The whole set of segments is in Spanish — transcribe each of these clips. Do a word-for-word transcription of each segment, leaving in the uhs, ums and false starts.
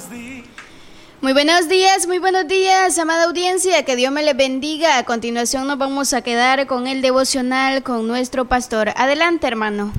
Muy buenos días, muy buenos días, amada audiencia, que Dios me les bendiga. A continuación nos vamos a quedar con el devocional con nuestro pastor. Adelante, hermano.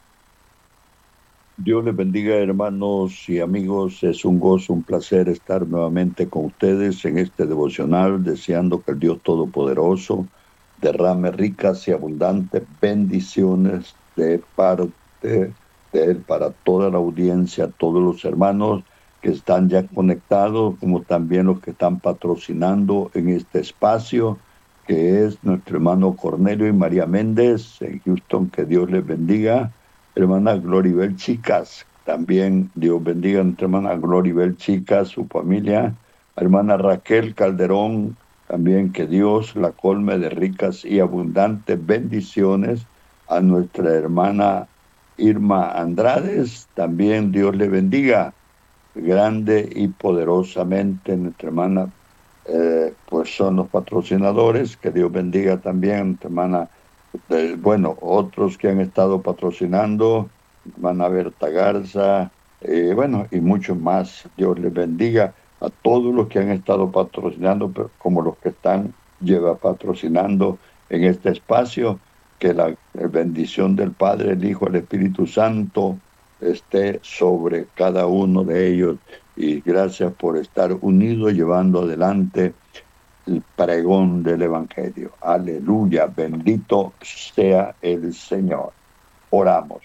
Dios les bendiga, hermanos y amigos. Es un gozo, un placer estar nuevamente con ustedes en este devocional, deseando que el Dios Todopoderoso derrame ricas y abundantes bendiciones de parte de Él para toda la audiencia, todos los hermanos que están ya conectados, como también los que están patrocinando en este espacio, que es nuestro hermano Cornelio y María Méndez en Houston. Que Dios les bendiga. Hermana Gloribel Chicas, también Dios bendiga a nuestra hermana Gloribel Chicas, su familia. Hermana Raquel Calderón, también que Dios la colme de ricas y abundantes bendiciones. A nuestra hermana Irma Andrades, también Dios le bendiga grande y poderosamente. Nuestra hermana, eh, pues son los patrocinadores. Que Dios bendiga también a nuestra hermana. Eh, bueno, otros que han estado patrocinando, hermana Berta Garza, eh, bueno, y muchos más. Dios les bendiga a todos los que han estado patrocinando, pero como los que están lleva patrocinando en este espacio. Que la bendición del Padre, el Hijo, el Espíritu Santo esté sobre cada uno de ellos. Y gracias por estar unidos llevando adelante el pregón del Evangelio. Aleluya, bendito sea el Señor. Oramos.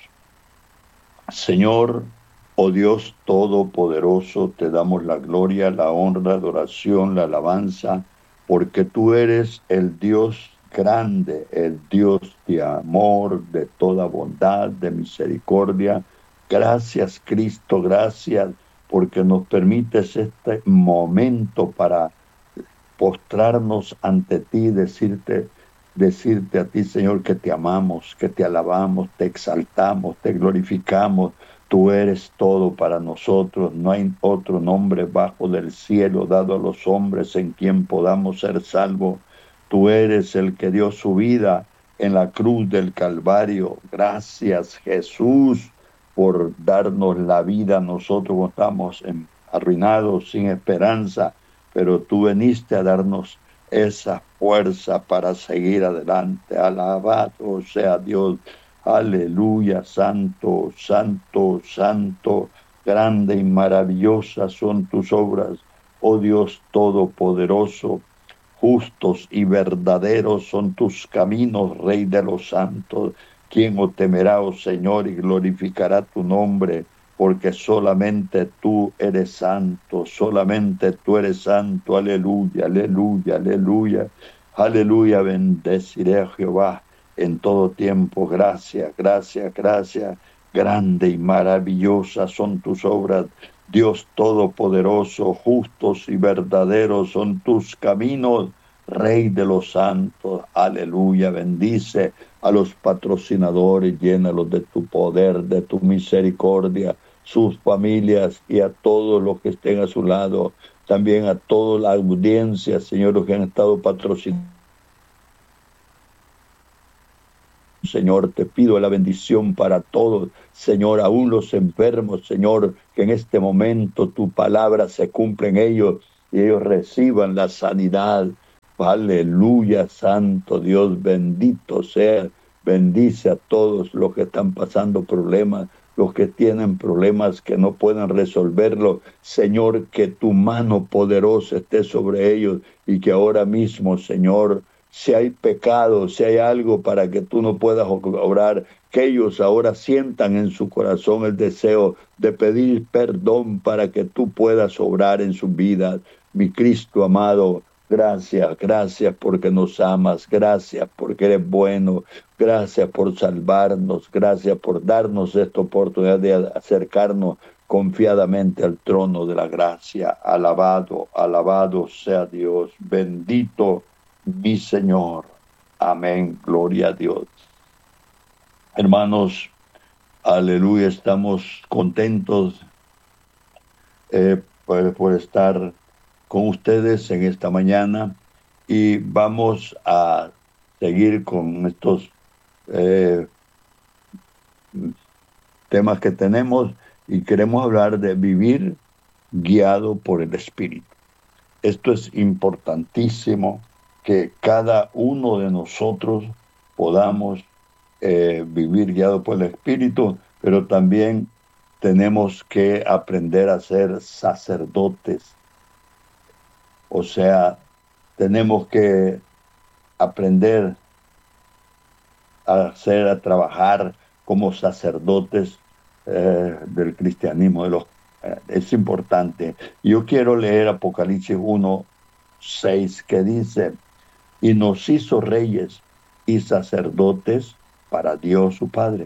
Señor, oh Dios Todopoderoso, te damos la gloria, la honra, la adoración, la alabanza, porque tú eres el Dios grande, el Dios de amor, de toda bondad, de misericordia. Gracias, Cristo, gracias, porque nos permites este momento para postrarnos ante ti, decirte, decirte a ti, Señor, que te amamos, que te alabamos, te exaltamos, te glorificamos. Tú eres todo para nosotros. No hay otro nombre bajo del cielo dado a los hombres en quien podamos ser salvos. Tú eres el que dio su vida en la cruz del Calvario. Gracias, Jesús, por darnos la vida. Nosotros estamos arruinados, sin esperanza, pero tú veniste a darnos esa fuerza para seguir adelante. Alabado sea Dios. Aleluya, santo, santo, santo, grande y maravillosa son tus obras, oh Dios Todopoderoso. Justos y verdaderos son tus caminos, Rey de los santos. ¿Quién os temerá, oh Señor, y glorificará tu nombre? Porque solamente tú eres santo, solamente tú eres santo. Aleluya, aleluya, aleluya, aleluya. Bendeciré a Jehová en todo tiempo. Gracias, gracias, gracias. Grande y maravillosa son tus obras, Dios Todopoderoso. Justos y verdaderos son tus caminos, Rey de los santos. Aleluya. Bendice a los patrocinadores, llénalos de tu poder, de tu misericordia, sus familias y a todos los que estén a su lado, también a toda la audiencia, Señor, los que han estado patrocinando. Señor, te pido la bendición para todos, Señor, aún los enfermos, Señor, que en este momento tu palabra se cumpla en ellos y ellos reciban la sanidad. Aleluya, santo Dios, bendito sea. Bendice a todos los que están pasando problemas, los que tienen problemas que no pueden resolverlo. Señor, que tu mano poderosa esté sobre ellos y que ahora mismo, Señor, si hay pecado, si hay algo para que tú no puedas obrar, que ellos ahora sientan en su corazón el deseo de pedir perdón para que tú puedas obrar en su vida. Mi Cristo amado, gracias, gracias porque nos amas, gracias porque eres bueno, gracias por salvarnos, gracias por darnos esta oportunidad de acercarnos confiadamente al trono de la gracia. Alabado, alabado sea Dios, bendito mi Señor. Amén, gloria a Dios. Hermanos, aleluya, estamos contentos eh, por, por estar con ustedes en esta mañana y vamos a seguir con estos eh, temas que tenemos y queremos hablar de vivir guiado por el Espíritu. Esto es importantísimo, que cada uno de nosotros podamos eh, vivir guiado por el Espíritu, pero también tenemos que aprender a ser sacerdotes. O sea, tenemos que aprender a hacer, a trabajar como sacerdotes eh, del cristianismo. De los, eh, es importante. Yo quiero leer Apocalipsis uno, seis, que dice: y nos hizo reyes y sacerdotes para Dios su Padre.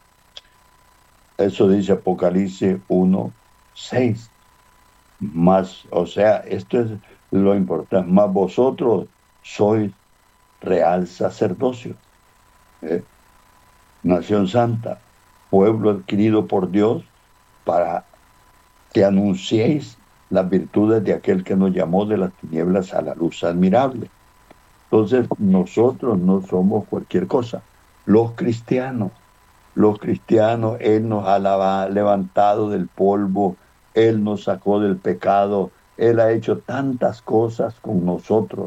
Eso dice Apocalipsis uno, seis. Más, o sea, esto es lo importante. Más vosotros sois real sacerdocio, ¿eh? Nación santa, pueblo adquirido por Dios, para que anunciéis las virtudes de aquel que nos llamó de las tinieblas a la luz admirable. Entonces, nosotros no somos cualquier cosa. Los cristianos, los cristianos, Él nos ha levantado del polvo, Él nos sacó del pecado, Él ha hecho tantas cosas con nosotros,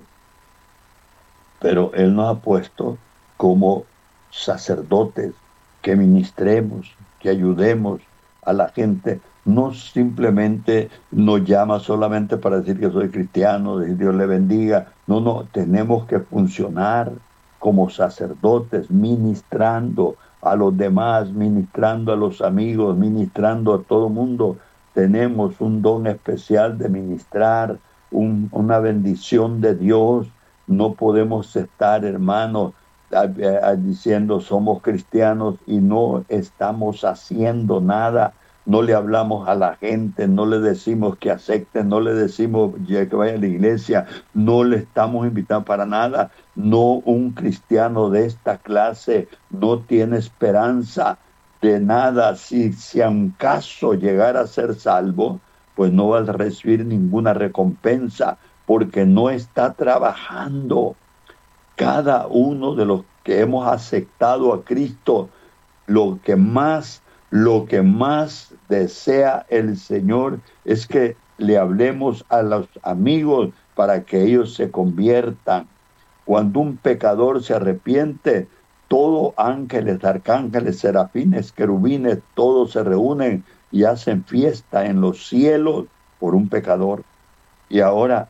pero Él nos ha puesto como sacerdotes, que ministremos, que ayudemos a la gente. No simplemente nos llama solamente para decir que soy cristiano, decir Dios le bendiga. No, no, tenemos que funcionar como sacerdotes, ministrando a los demás, ministrando a los amigos, ministrando a todo mundo. Tenemos un don especial de ministrar, un, una bendición de Dios. No podemos estar, hermanos, diciendo somos cristianos y no estamos haciendo nada. No le hablamos a la gente, no le decimos que acepten, no le decimos ya que vaya a la iglesia, no le estamos invitando para nada. No, un cristiano de esta clase no tiene esperanza de nada. Si, si acaso llegara a ser salvo, pues no va a recibir ninguna recompensa, porque no está trabajando. Cada uno de los que hemos aceptado a Cristo, lo que más, lo que más desea el Señor es que le hablemos a los amigos para que ellos se conviertan. Cuando un pecador se arrepiente, todos ángeles, arcángeles, serafines, querubines, todos se reúnen y hacen fiesta en los cielos por un pecador. Y ahora,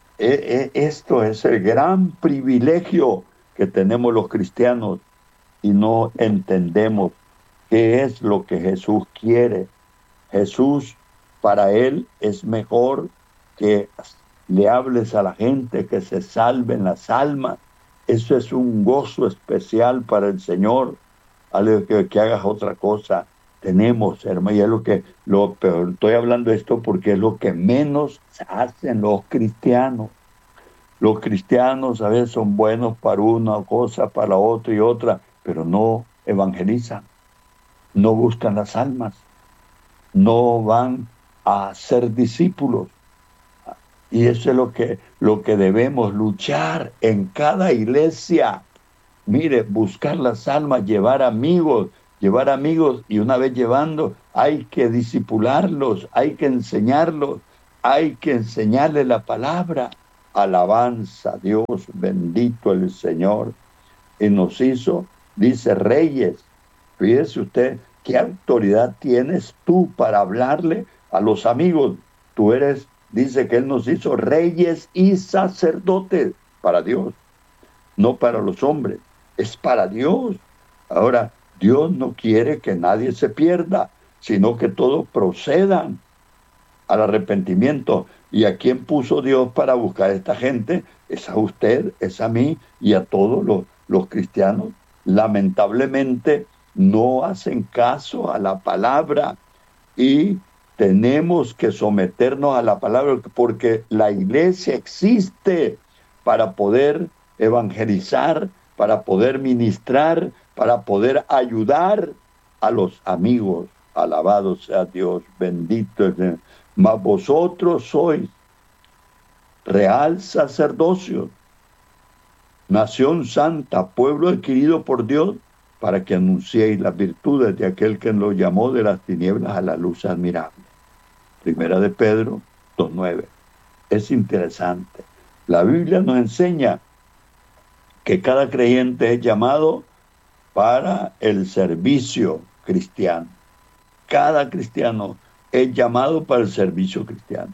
esto es el gran privilegio que tenemos los cristianos, y no entendemos qué es lo que Jesús quiere. Jesús, para Él es mejor que le hables a la gente, que se salven las almas. Eso es un gozo especial para el Señor. Algo que, que hagas otra cosa. Tenemos, hermano, y es lo que, lo, pero estoy hablando esto porque es lo que menos hacen los cristianos. Los cristianos a veces son buenos para una cosa, para la otra y otra, pero no evangelizan, no buscan las almas, no van a ser discípulos. Y eso es lo que, lo que debemos luchar en cada iglesia. Mire, buscar las almas, llevar amigos, llevar amigos, y una vez llevando, hay que discipularlos, hay que enseñarlos, hay que enseñarles la palabra. Alabanza a Dios, bendito el Señor. Y nos hizo, dice, reyes. Fíjese usted, ¿qué autoridad tienes tú para hablarle a los amigos? Tú eres, dice que Él nos hizo reyes y sacerdotes para Dios, no para los hombres, es para Dios. Ahora, Dios no quiere que nadie se pierda, sino que todos procedan al arrepentimiento. ¿Y a quién puso Dios para buscar a esta gente? Es a usted, es a mí y a todos los, los cristianos. Lamentablemente no hacen caso a la palabra, y tenemos que someternos a la palabra, porque la iglesia existe para poder evangelizar, para poder ministrar, para poder ayudar a los amigos. Alabado sea Dios, bendito es Dios. Mas vosotros sois real sacerdocio, nación santa, pueblo adquirido por Dios, para que anunciéis las virtudes de aquel que nos llamó de las tinieblas a la luz admirable. Primera de Pedro dos nueve. Es interesante. La Biblia nos enseña que cada creyente es llamado para el servicio cristiano. Cada cristiano es llamado para el servicio cristiano.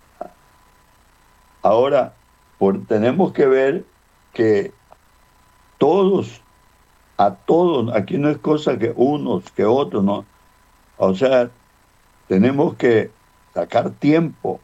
Ahora, por, tenemos que ver que todos, a todos, aquí no es cosa que unos, que otros, no. O sea, tenemos que sacar tiempo,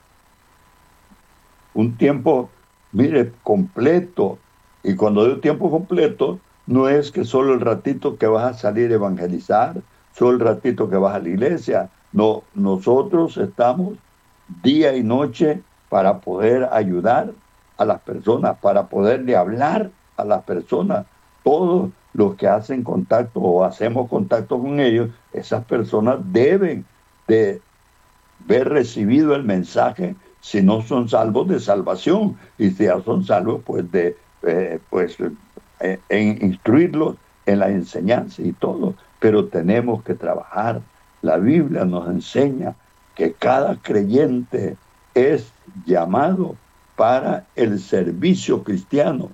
un tiempo, mire, completo. Y cuando digo tiempo completo, no es que solo el ratito que vas a salir a evangelizar, solo el ratito que vas a la iglesia. No, nosotros estamos día y noche para poder ayudar a las personas, para poderle hablar a las personas. Todos los que hacen contacto o hacemos contacto con ellos, esas personas deben de ver recibido el mensaje, si no son salvos, de salvación, y si ya son salvos, pues de eh, pues eh, en instruirlos en la enseñanza y todo. Pero tenemos que trabajar. La Biblia nos enseña que cada creyente es llamado para el servicio cristiano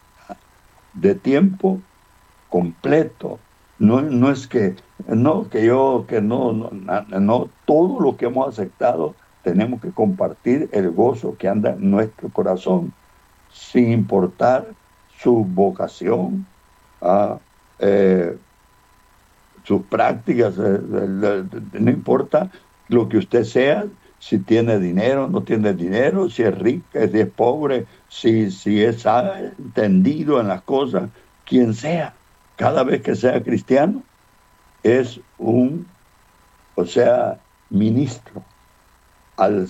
de tiempo completo. No, no es que no que yo que no, no no todo lo que hemos aceptado tenemos que compartir el gozo que anda en nuestro corazón, sin importar su vocación, ah, eh, sus prácticas, eh, eh, no importa lo que usted sea, si tiene dinero, no tiene dinero, si es rica, si es pobre, si, si es ah, entendido en las cosas, quien sea, cada vez que sea cristiano, es un, o sea, ministro al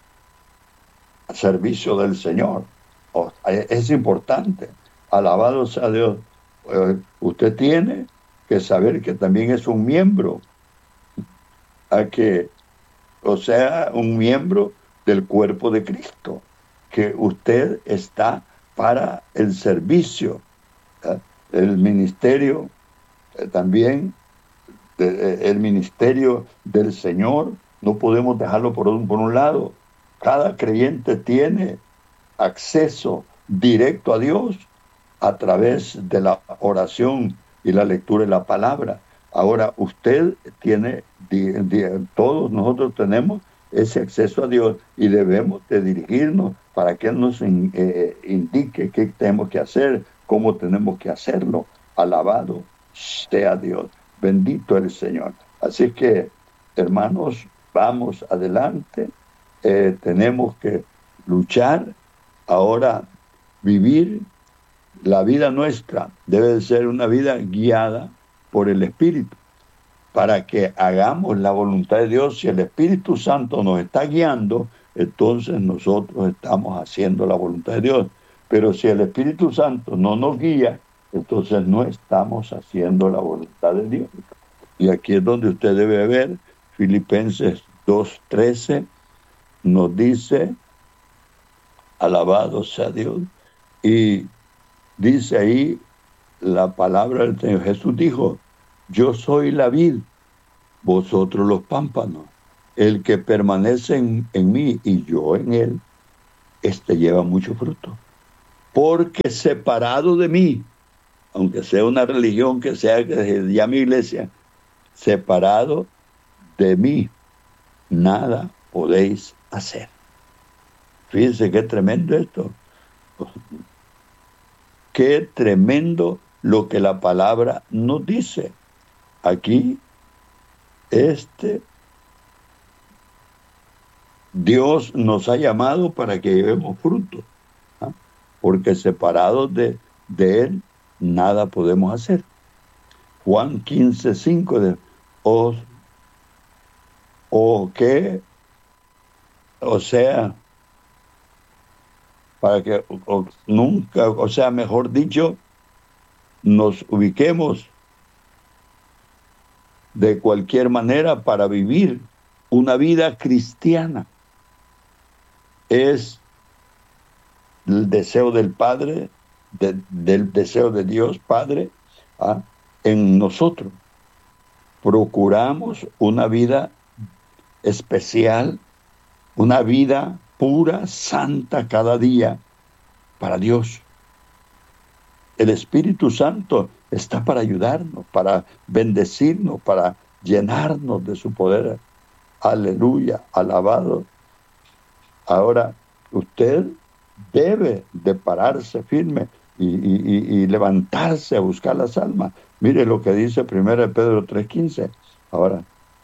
servicio del Señor. O, es importante. Alabado sea Dios. Eh, usted tiene que saber que también es un miembro, a que, o sea, un miembro del cuerpo de Cristo, que usted está para el servicio, ¿eh? El ministerio eh, también, de, eh, el ministerio del Señor, no podemos dejarlo por un, por un lado. Cada creyente tiene acceso directo a Dios a través de la oración y la lectura de la palabra. Ahora usted tiene, di, di, todos nosotros tenemos ese acceso a Dios y debemos de dirigirnos para que Él nos in, eh, indique qué tenemos que hacer, cómo tenemos que hacerlo. Alabado sea Dios, bendito el Señor. Así que, hermanos, vamos adelante, eh, tenemos que luchar. Ahora, vivir la vida nuestra debe de ser una vida guiada por el Espíritu, para que hagamos la voluntad de Dios. Si el Espíritu Santo nos está guiando, entonces nosotros estamos haciendo la voluntad de Dios. Pero si el Espíritu Santo no nos guía, entonces no estamos haciendo la voluntad de Dios. Y aquí es donde usted debe ver, Filipenses dos trece nos dice, alabado sea Dios, y dice ahí la palabra del Señor. Jesús dijo, yo soy la vid, vosotros los pámpanos. El que permanece en, en mí y yo en él, este lleva mucho fruto. Porque separado de mí, aunque sea una religión que sea que se llame iglesia, separado de mí, nada podéis hacer. Fíjense qué tremendo esto. Qué tremendo lo que la palabra nos dice. Aquí, este Dios nos ha llamado para que llevemos fruto, ¿ah? Porque separados de, de Él, nada podemos hacer. Juan quince cinco de o, o que, o sea, para que o, nunca, o sea, mejor dicho, nos ubiquemos de cualquier manera para vivir una vida cristiana. Es el deseo del Padre, de, del deseo de Dios Padre, ¿ah? En nosotros. Procuramos una vida especial una vida pura, santa cada día para Dios. El Espíritu Santo está para ayudarnos, para bendecirnos, para llenarnos de su poder. Aleluya, alabado. Ahora, usted debe de pararse firme y, y, y, y levantarse a buscar las almas. Mire lo que dice primero Pedro tres quince. Ahora,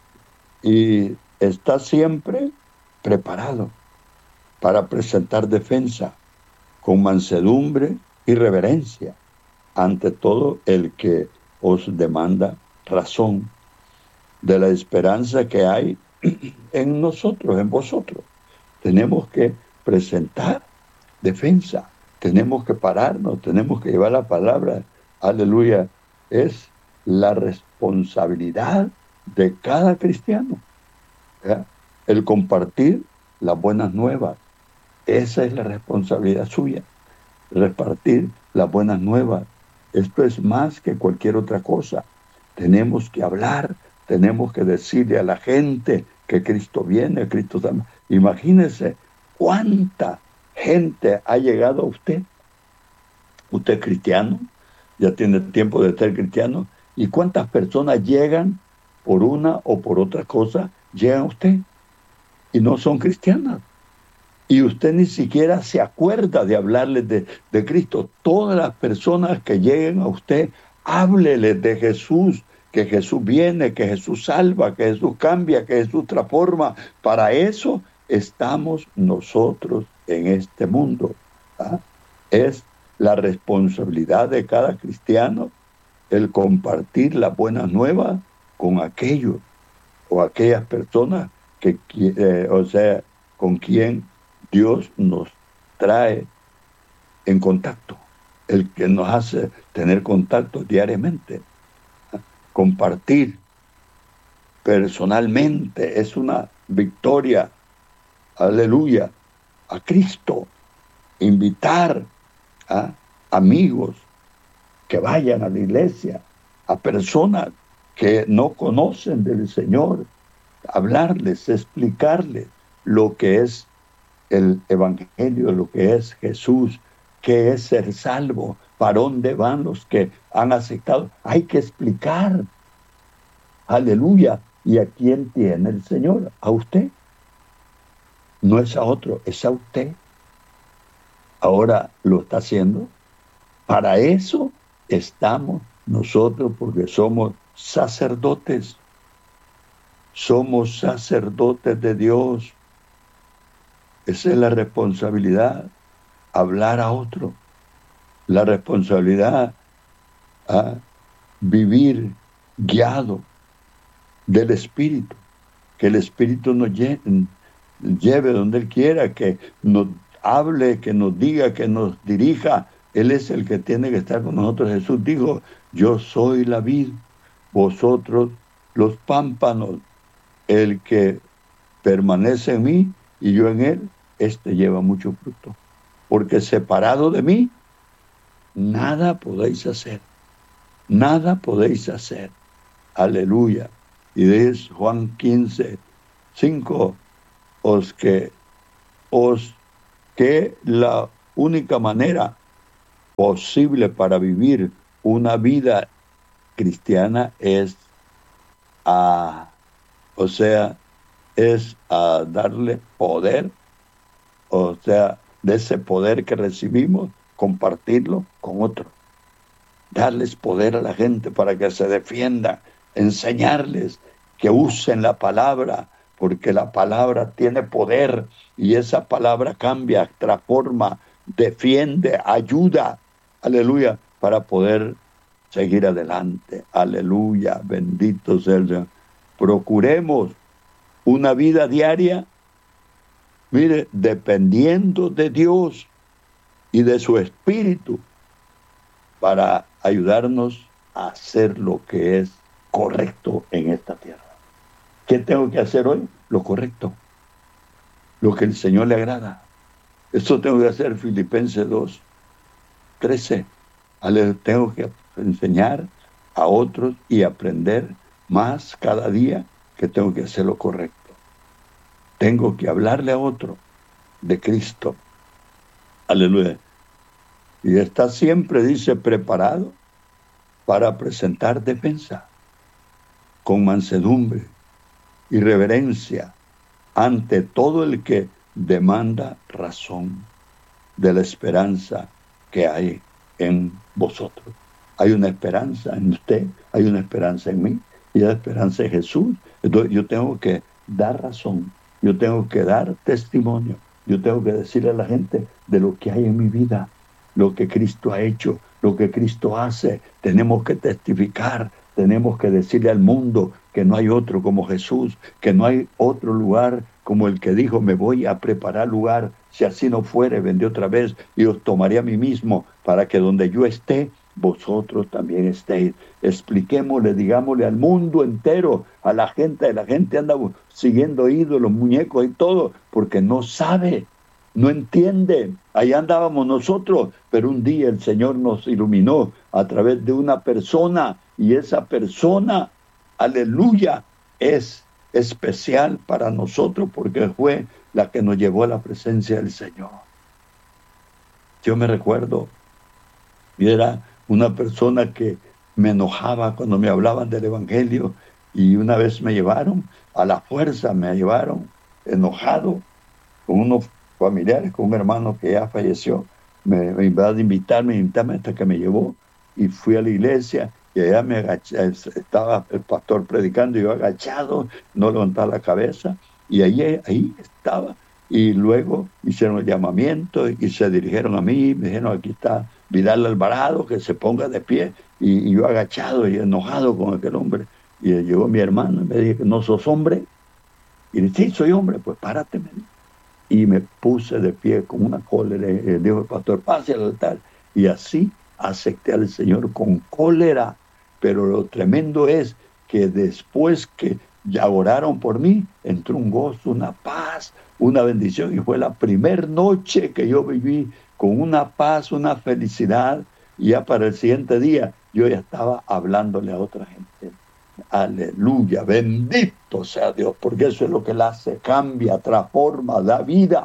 y está siempre preparado para presentar defensa con mansedumbre y reverencia ante todo el que os demanda razón de la esperanza que hay en nosotros, en vosotros. Tenemos que presentar defensa, tenemos que pararnos, tenemos que llevar la palabra. Aleluya. Es la responsabilidad de cada cristiano, ¿ya? El compartir las buenas nuevas. Esa es la responsabilidad suya, repartir las buenas nuevas. Esto es más que cualquier otra cosa. Tenemos que hablar, tenemos que decirle a la gente que Cristo viene, Cristo está. Imagínese cuánta gente ha llegado a usted. Usted es cristiano, ya tiene tiempo de ser cristiano, y cuántas personas llegan por una o por otra cosa, llegan a usted y no son cristianas. Y usted ni siquiera se acuerda de hablarles de, de Cristo. Todas las personas que lleguen a usted, hábleles de Jesús, que Jesús viene, que Jesús salva, que Jesús cambia, que Jesús transforma. Para eso estamos nosotros en este mundo, ¿ah? Es la responsabilidad de cada cristiano el compartir las buenas nuevas con aquellos o aquellas personas que, eh, o sea, con quien Dios nos trae en contacto, el que nos hace tener contacto diariamente. Compartir personalmente es una victoria, aleluya, a Cristo. Invitar a amigos que vayan a la iglesia, a personas que no conocen del Señor, hablarles, explicarles lo que es el Evangelio, lo que es Jesús, qué es ser salvo, para dónde van los que han aceptado. Hay que explicar, aleluya. ¿Y a quién tiene el Señor? A usted. No es a otro, es a usted. Ahora lo está haciendo. Para eso estamos nosotros, porque somos sacerdotes. Somos sacerdotes de Dios. Esa es la responsabilidad, hablar a otro. La responsabilidad a vivir guiado del Espíritu. Que el Espíritu nos lleve, lleve donde Él quiera, que nos hable, que nos diga, que nos dirija. Él es el que tiene que estar con nosotros. Jesús dijo, yo soy la vid, vosotros los pámpanos. El que permanece en mí y yo en él, este lleva mucho fruto. Porque separado de mí, nada podéis hacer. Nada podéis hacer. Aleluya. Y dice Juan quince, cinco, os que, os que la única manera posible para vivir una vida cristiana es a, o sea, es a darle poder, o sea, de ese poder que recibimos, compartirlo con otros. Darles poder a la gente para que se defiendan, enseñarles que usen la palabra, porque la palabra tiene poder y esa palabra cambia, transforma, defiende, ayuda, aleluya, para poder seguir adelante. Aleluya, bendito sea el Señor. Procuremos una vida diaria, mire, dependiendo de Dios y de su Espíritu, para ayudarnos a hacer lo que es correcto en esta tierra. ¿Qué tengo que hacer hoy? Lo correcto, lo que el Señor le agrada. Eso tengo que hacer, Filipenses dos, trece. Tengo que enseñar a otros y aprender más cada día que tengo que hacer lo correcto. tengo que hablarle a otro de Cristo. Aleluya. Y está siempre, dice, preparado para presentar defensa con mansedumbre y reverencia ante todo el que demanda razón de la esperanza que hay en vosotros. Hay una esperanza en usted, hay una esperanza en mí, y hay esperanza en Jesús. Entonces yo tengo que dar razón, yo tengo que dar testimonio, yo tengo que decirle a la gente de lo que hay en mi vida, lo que Cristo ha hecho, lo que Cristo hace. Tenemos que testificar, tenemos que decirle al mundo que no hay otro como Jesús, que no hay otro lugar como el que dijo, me voy a preparar lugar, si así no fuere, vendré otra vez y os tomaré a mí mismo, para que donde yo esté, vosotros también estéis. Expliquémosle, digámosle al mundo entero, a la gente, la gente anda siguiendo ídolos, muñecos y todo, porque no sabe, no entiende. Ahí andábamos nosotros, pero un día el Señor nos iluminó a través de una persona, y esa persona, aleluya, es especial para nosotros porque fue la que nos llevó a la presencia del Señor. Yo me recuerdo, yo era una persona que me enojaba cuando me hablaban del Evangelio, y una vez me llevaron, a la fuerza me llevaron, enojado, con unos familiares, con un hermano que ya falleció, me, me iba a invitarme, invitarme hasta que me llevó, y fui a la iglesia, y allá me agaché, estaba el pastor predicando, y yo agachado, no levantaba la cabeza, y ahí, ahí estaba, y luego hicieron el llamamiento, y se dirigieron a mí, me dijeron, aquí está Vidal Alvarado, que se ponga de pie, y, y yo agachado y enojado con aquel hombre, y llegó mi hermano, y me dijo, ¿no sos hombre? Y dije, sí, soy hombre. Pues párate, me dijo. Y me puse de pie con una cólera, y le dijo el pastor, pase al altar, y así acepté al Señor con cólera. Pero lo tremendo es que después que ya oraron por mí, entró un gozo, una paz, una bendición, y fue la primer noche que yo viví con una paz, una felicidad, y ya para el siguiente día yo ya estaba hablándole a otra gente. Aleluya, bendito sea Dios, porque eso es lo que Él hace, cambia, transforma, da vida.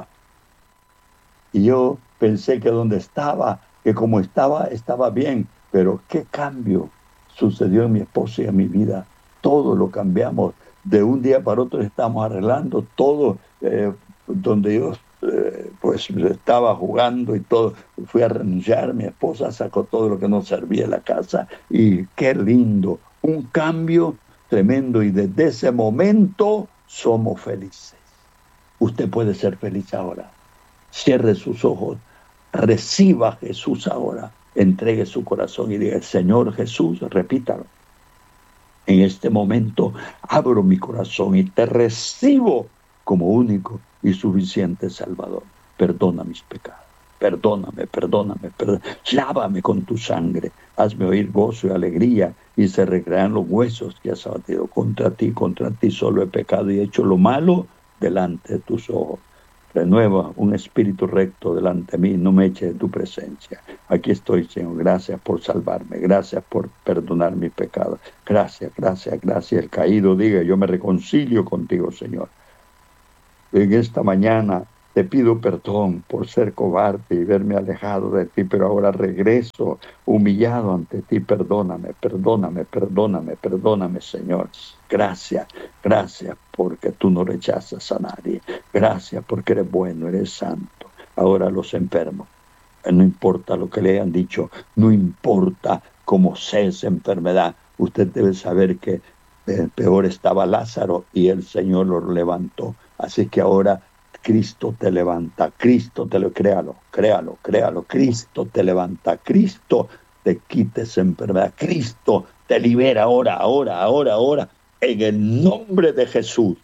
Y yo pensé que donde estaba, que como estaba, estaba bien, pero qué cambio sucedió en mi esposa y en mi vida. Todo lo cambiamos, de un día para otro estamos arreglando todo, eh, donde yo eh, pues estaba jugando y todo, fui a renunciar, mi esposa sacó todo lo que no servía en la casa, y qué lindo, un cambio tremendo, y desde ese momento somos felices. Usted puede ser feliz ahora. Cierre sus ojos, reciba a Jesús ahora, entregue su corazón y diga, Señor Jesús, repítalo. En este momento abro mi corazón y te recibo como único y suficiente Salvador. Perdona mis pecados, perdóname, perdóname, perdóname. Lávame con tu sangre, hazme oír gozo y alegría, y se recrean los huesos que has abatido. Contra ti, contra ti solo he pecado y he hecho lo malo delante de tus ojos. Renueva un espíritu recto delante de mí, no me eches de tu presencia. Aquí estoy, Señor, gracias por salvarme, gracias por perdonar mis pecados. Gracias, gracias, gracias. El caído diga, yo me reconcilio contigo, Señor. En esta mañana te pido perdón por ser cobarde y verme alejado de ti, pero ahora regreso humillado ante ti. Perdóname, perdóname, perdóname, perdóname, Señor. Gracias, gracias porque tú no rechazas a nadie. Gracias porque eres bueno, eres santo. Ahora los enfermos, no importa lo que le hayan dicho, no importa cómo sea esa enfermedad, usted debe saber que peor estaba Lázaro y el Señor lo levantó. Así que ahora Cristo te levanta, Cristo te lo, créalo, créalo, créalo, Cristo te levanta, Cristo te quita esa enfermedad, Cristo te libera ahora, ahora, ahora, ahora, en el nombre de Jesús.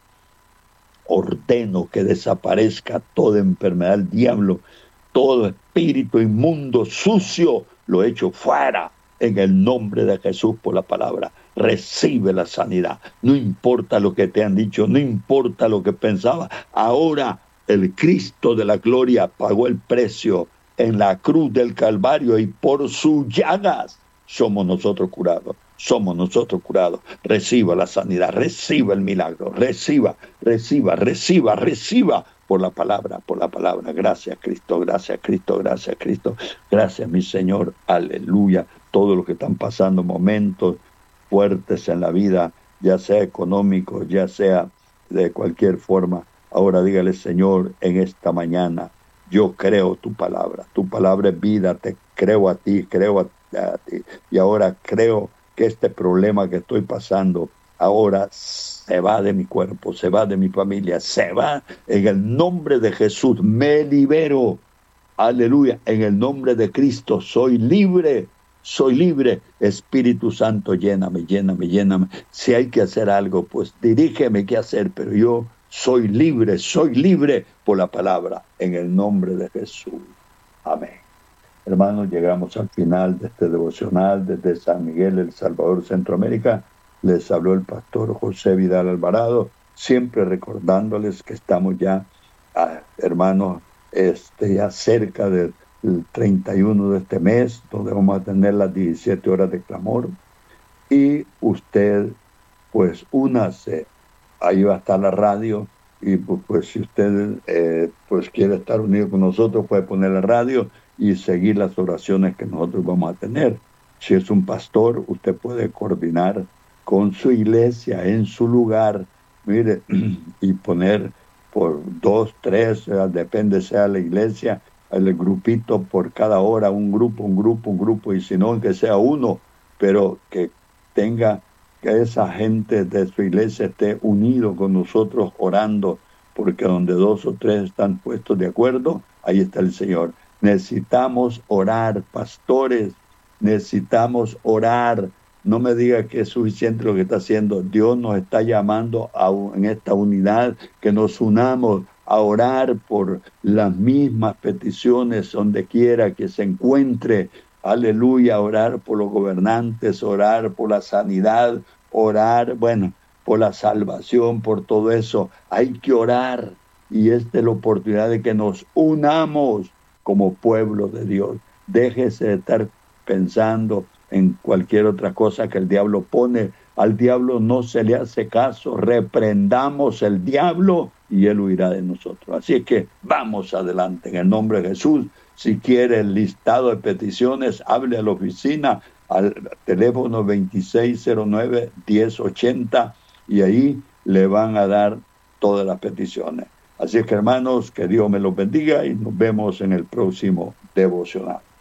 Ordeno que desaparezca toda enfermedad del diablo, todo espíritu inmundo, sucio, lo echo fuera en el nombre de Jesús por la palabra. Recibe la sanidad. No importa lo que te han dicho, no importa lo que pensaba. Ahora el Cristo de la gloria pagó el precio en la cruz del Calvario, y por sus llagas somos nosotros curados. somos nosotros curados. Reciba la sanidad, reciba el milagro, reciba, reciba, reciba, reciba por la palabra, por la palabra. Gracias, Cristo, gracias, Cristo, gracias, Cristo. Gracias, mi Señor, aleluya. Todos los que están pasando momentos fuertes en la vida, ya sea económicos, ya sea de cualquier forma. Ahora dígale, Señor, en esta mañana, yo creo tu palabra. Tu palabra es vida, te creo a ti, creo a, a ti. Y ahora creo que este problema que estoy pasando ahora se va de mi cuerpo, se va de mi familia, se va en el nombre de Jesús. Me libero, aleluya, en el nombre de Cristo. Soy libre, soy libre. Espíritu Santo, lléname, lléname, lléname. Si hay que hacer algo, pues dirígeme qué hacer, pero yo soy libre, soy libre por la palabra, en el nombre de Jesús. Amén. Hermanos, llegamos al final de este devocional desde San Miguel, El Salvador, Centroamérica. Les habló el pastor José Vidal Alvarado, siempre recordándoles que estamos ya, ah, hermanos, este, ya cerca del treinta y uno de este mes, donde vamos a tener las diecisiete horas de clamor. Y usted, pues, únase. Ahí va a estar la radio. Y pues, pues si usted eh, pues quiere estar unido con nosotros, puede poner la radio y seguir las oraciones que nosotros vamos a tener. Si es un pastor, usted puede coordinar con su iglesia en su lugar, mire, y poner por dos, tres, depende sea la iglesia, el grupito por cada hora, un grupo, un grupo, un grupo, y si no, que sea uno, pero que tenga, que esa gente de su iglesia esté unido con nosotros orando, porque donde dos o tres están puestos de acuerdo, ahí está el Señor. Necesitamos orar, pastores, necesitamos orar. No me diga que es suficiente lo que está haciendo. Dios nos está llamando a, en esta unidad, que nos unamos a orar por las mismas peticiones donde quiera que se encuentre. Aleluya, orar por los gobernantes, orar por la sanidad, orar, bueno, por la salvación, por todo eso. Hay que orar, y esta es la oportunidad de que nos unamos como pueblo de Dios. Déjese de estar pensando en cualquier otra cosa que el diablo pone. Al diablo no se le hace caso. Reprendamos el diablo y él huirá de nosotros. Así es que vamos adelante en el nombre de Jesús. Si quiere el listado de peticiones, hable a la oficina al teléfono veintiséis cero nueve, diez ochenta, y ahí le van a dar todas las peticiones. Así es que, hermanos, que Dios me los bendiga y nos vemos en el próximo devocional.